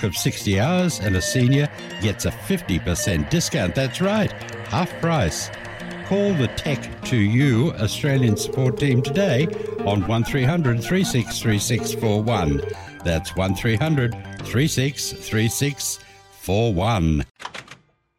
of 60 hours and a senior gets a 50% discount. That's right, half price. Call the Tech2U Australian support team today on 1300 363641. That's 1300 363641.